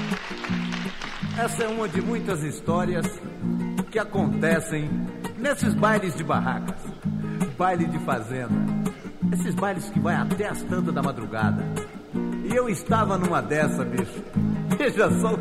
Essa é uma de muitas histórias que acontecem nesses bailes de barracas, baile de fazenda, esses bailes que vai até as tantas da madrugada. E eu estava numa dessa, bicho. Veja só o